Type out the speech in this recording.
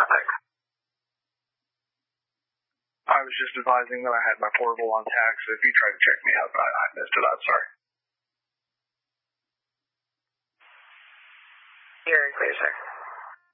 contact? I was just advising that I had my portable on tag, so if you tried to check me out, I missed it. I'm sorry. You're clear, sir.